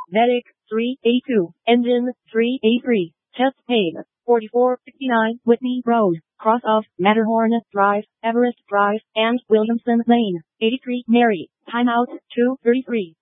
Medic 3A2, Engine 3A3, Test Paid, 4459 Whitney Road, cross of Matterhorn Drive, Everest Drive, and Williamson Lane, 83 Mary, timeout 2:33.